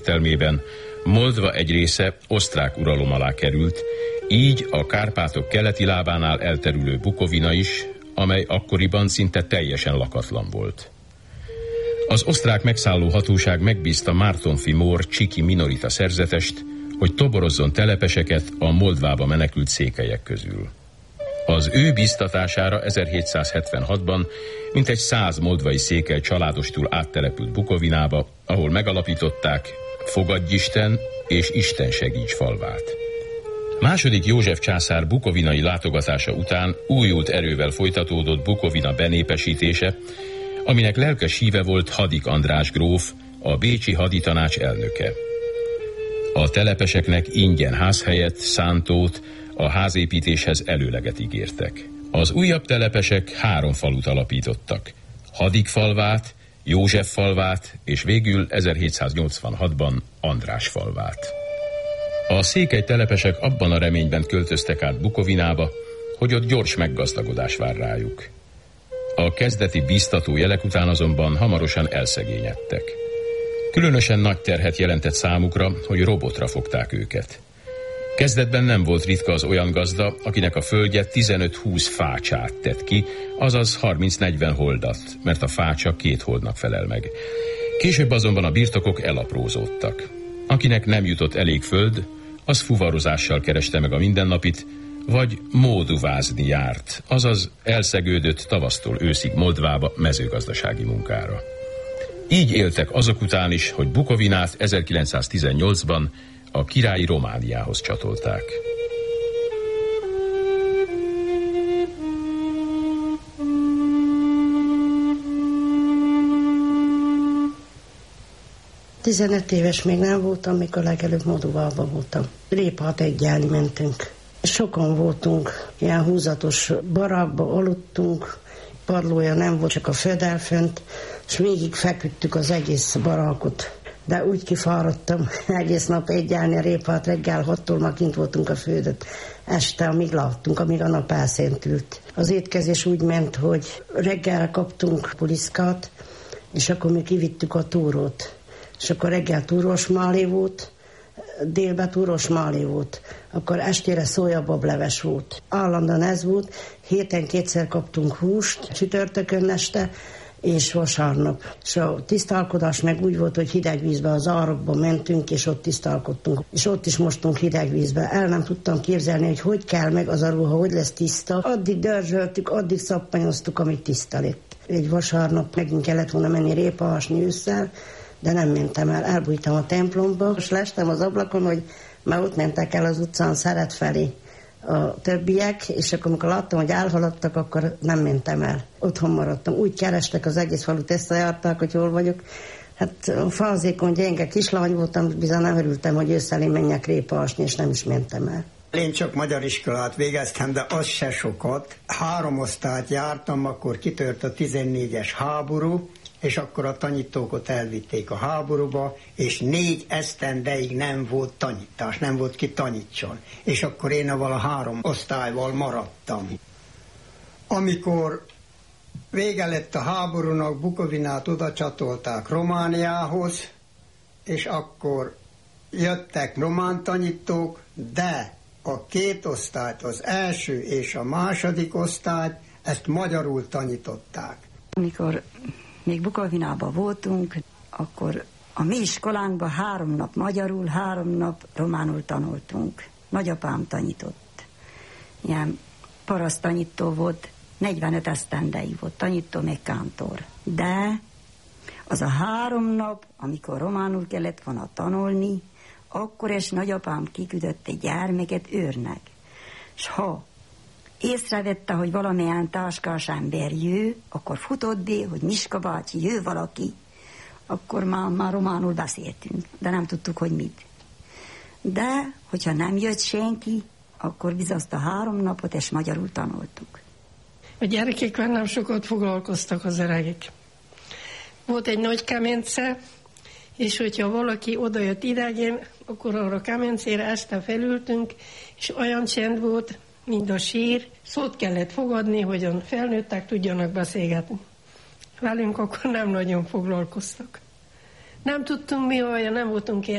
Telmében Moldva egy része osztrák uralom alá került, így a Kárpátok keleti lábánál elterülő Bukovina is, amely akkoriban szinte teljesen lakatlan volt. Az osztrák megszálló hatóság megbízta Mártonfi Mór csiki minorita szerzetest, hogy toborozzon telepeseket a Moldvába menekült székelyek közül. Az ő bíztatására 1776-ban mintegy 100 moldvai székely családostul áttelepült Bukovinába, ahol megalapították Fogadjisten és Isten segíts falvát. Második József császár bukovinai látogatása után újult erővel folytatódott Bukovina benépesítése, aminek lelkes híve volt Hadik András gróf, a bécsi haditanács elnöke. A telepeseknek ingyen házhelyet, szántót, a házépítéshez előleget ígértek. Az újabb telepesek 3 falut alapítottak: Hadik falvát, József falvát és végül 1786-ban András falvát. A székely telepesek abban a reményben költöztek át Bukovinába, hogy ott gyors meggazdagodás vár rájuk. A kezdeti bíztató jelek után azonban hamarosan elszegényedtek. Különösen nagy terhet jelentett számukra, hogy robotra fogták őket. Kezdetben nem volt ritka az olyan gazda, akinek a földje 15-20 fácsát tett ki, azaz 30-40 holdat, mert a fácsa 2 holdnak felel meg. Később azonban a birtokok elaprózódtak. Akinek nem jutott elég föld, az fuvarozással kereste meg a mindennapit, vagy móduvázni járt, azaz elszegődött tavasztól őszig Moldvába mezőgazdasági munkára. Így éltek azok után is, hogy Bukovinát 1918-ban a királyi Romániához csatolták. Tizenöt éves még nem voltam, mikor legelőbb Moduvában voltam. Répát egyálni mentünk. Sokan voltunk, ilyen húzatos barakkba aludtunk, padlója nem volt, csak a födel fönt, és végig feküdtük az egész barakkot. De úgy kifáradtam, egész nap egyálni a répát, reggel 6-tól már kint voltunk a földön. Este, amíg laktunk, amíg a nap elszentült. Az étkezés úgy ment, hogy reggelre kaptunk puliszkát, és akkor mi kivittük a túrót. És akkor reggel túrós málé volt, délben túrós málé volt, akkor estére szójabableves volt. Állandóan ez volt, héten 2-szer kaptunk húst, csütörtökön este, és vasárnap. És a tisztálkodás meg úgy volt, hogy hideg vízbe, az árokba mentünk, és ott tisztálkodtunk. És ott is mostunk hideg vízbe. El nem tudtam képzelni, hogy kell meg az a ruha, hogy lesz tiszta. Addig dörzsöltük, addig szappanyoztuk, amíg tiszta lett. Egy vasárnap megint kellett volna menni répaásni ősszel, de nem mentem el. Elbújtam a templomba, és lestem az ablakon, hogy már ott mentek el az utcán Szeret felé a többiek, és akkor amikor láttam, hogy elhaladtak, akkor nem mentem el. Otthon maradtam. Úgy kerestek, az egész falut összejárták, hogy hol vagyok. Hát fazékony, gyenge kislány voltam, bizony nem örültem, hogy ősszel én menjek répaásni, és nem is mentem el. Én csak magyar iskolát végeztem, de az se sokat. 3 osztályt jártam, akkor kitört a 14-es háború, és akkor a tanítókat elvitték a háborúba, és 4 esztendeig nem volt tanítás, nem volt ki tanítson. És akkor én avval a 3 osztályval maradtam. Amikor vége lett a háborúnak, Bukovinát oda csatolták Romániához, és akkor jöttek román tanítók, de a 2 osztályt, az első és a második osztályt, ezt magyarul tanították. Amikor még Bukovinában voltunk, akkor a mi iskolánkban 3 nap magyarul, 3 nap románul tanultunk. Nagyapám tanított. Ilyen parasztanító volt, 45 esztendeig volt tanító, még kántor. De az a 3 nap, amikor románul kellett volna tanulni, akkor és nagyapám kiküldött egy gyermeket őrnek. S ha észrevette, hogy valamilyen táskás ember jő, akkor futott be, hogy Miska bácsi, jő valaki. Akkor már románul beszéltünk, de nem tudtuk, hogy mit. De, hogyha nem jött senki, akkor bizazt a 3 napot, és magyarul tanultuk. A gyerekekkel nem sokat foglalkoztak az öregek. Volt egy nagy kemence, és hogyha valaki odajött idegen, akkor arra a kemencére este felültünk, és olyan csend volt, mint a sír, szót kellett fogadni, hogy a felnőttek tudjanak beszélgetni. Velünk akkor nem nagyon foglalkoztak. Nem tudtunk mi olyan, nem voltunk ilyen